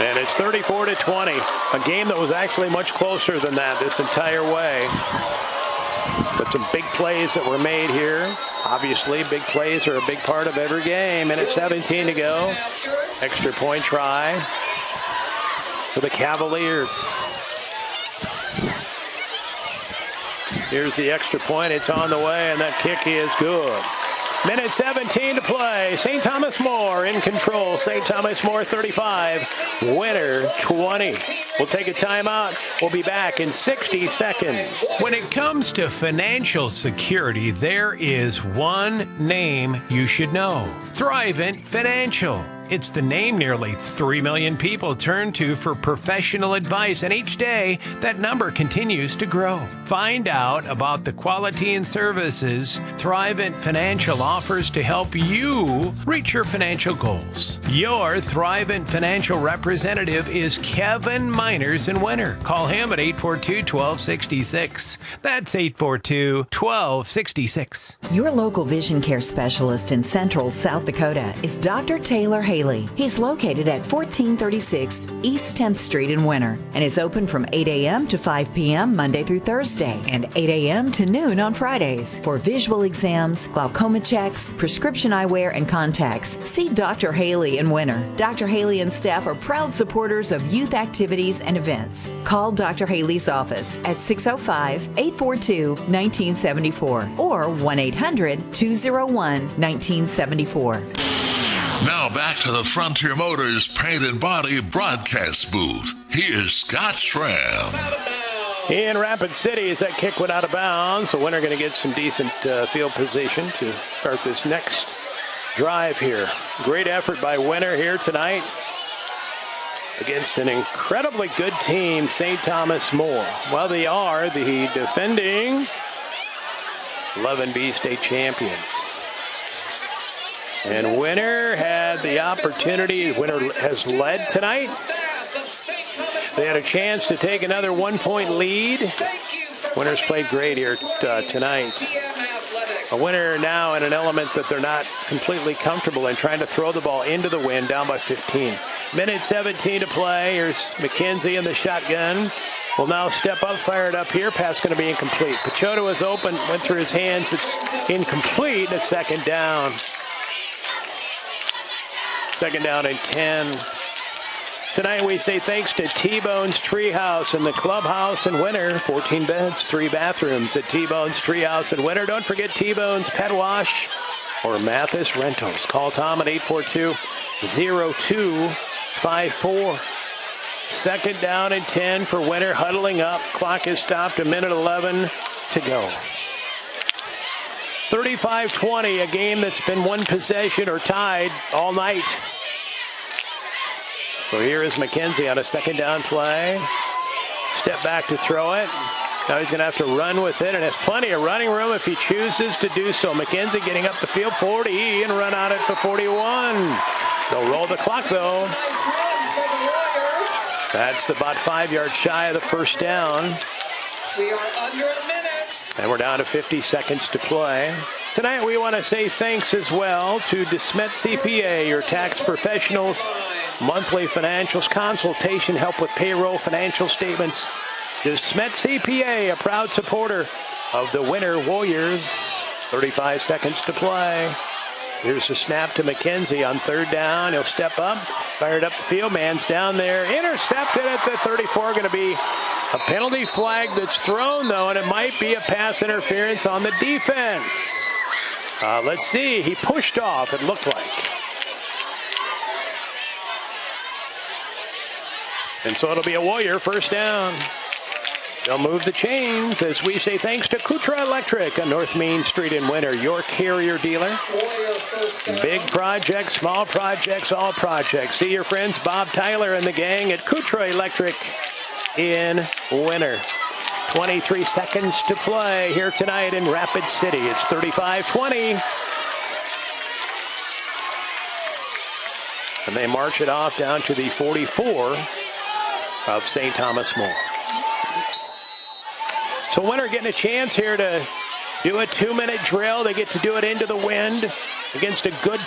And it's 34-20, a game that was actually much closer than that this entire way. But some big plays that were made here. Obviously, big plays are a big part of every game. And it's 17 to go. Extra point try for the Cavaliers. Here's the extra point. It's on the way, and that kick is good. Minute 17 to play. St. Thomas More in control. St. Thomas More 35. Winner 20. We'll take a timeout. We'll be back in 60 seconds. When it comes to financial security, there is one name you should know. Thrivent Financial. It's the name nearly 3 million people turn to for professional advice, and each day that number continues to grow. Find out about the quality and services Thrivent Financial offers to help you reach your financial goals. Your Thrivent Financial representative is Kevin Miners in Winter. Call him at 842-1266. That's 842-1266. Your local vision care specialist in Central South Dakota is Dr. Taylor Haley. He's located at 1436 East 10th Street in Winter and is open from 8 a.m. to 5 p.m. Monday through Thursday and 8 a.m. to noon on Fridays. For visual exams, glaucoma checks, prescription eyewear, and contacts, see Dr. Haley in Winter. Dr. Haley and staff are proud supporters of youth activities and events. Call Dr. Haley's office at 605-842-1974 or 1-800-201-1974. Now back to the Frontier Motors Paint and Body broadcast booth. Here's Scott Schramm. In Rapid City, as that kick went out of bounds, so Winter going to get some decent field position to start this next drive here. Great effort by Winter here tonight against an incredibly good team, St. Thomas More. Well, they are the defending 11B state champions. And Winter had the opportunity. Winter has led tonight. They had a chance to take another 1-point lead. Winter's played great here tonight. A Winter now in an element that they're not completely comfortable in, trying to throw the ball into the wind, down by 15. Minute 17 to play. Here's McKenzie in the shotgun. Will now step up, fire it up here. Pass going to be incomplete. Pachota was open, went through his hands. It's incomplete. It's second down. Second down and 10. Tonight we say thanks to T-Bone's Treehouse and the Clubhouse in Winter. 14 beds, 3 bathrooms at T-Bone's Treehouse in Winter. Don't forget T-Bone's Pet Wash or Mathis Rentals. Call Tom at 842-0254. Second down and 10 for Winter, huddling up. Clock is stopped, a minute 11 to go. 35-20, a game that's been one possession or tied all night. So here is McKenzie on a second down play. Step back to throw it. Now he's going to have to run with it and has plenty of running room if he chooses to do so. McKenzie getting up the field, 40, and run on it for 41. They'll roll the clock, though. That's about 5 yards shy of the first down. We are under a minute. And we're down to 50 seconds to play. Tonight we want to say thanks as well to DeSmet CPA, your tax professionals, monthly financials, consultation, help with payroll, financial statements. DeSmet CPA, a proud supporter of the Winter Warriors. 35 seconds to play. Here's the snap to McKenzie on third down. He'll step up, fired up the field. Man's down there, intercepted at the 34. Going to be a penalty flag that's thrown, though, and it might be a pass interference on the defense. Let's see. He pushed off, it looked like. And so it'll be a Warrior first down. They'll move the chains as we say thanks to Kutra Electric on North Main Street in Winter, your Carrier dealer. Big projects, small projects, all projects. See your friends Bob Tyler and the gang at Kutra Electric in Winter. 23 seconds to play here tonight in Rapid City. It's 35-20. And they march it off down to the 44 of St. Thomas More. So Winter getting a chance here to do a 2-minute drill. They get to do it into the wind against a good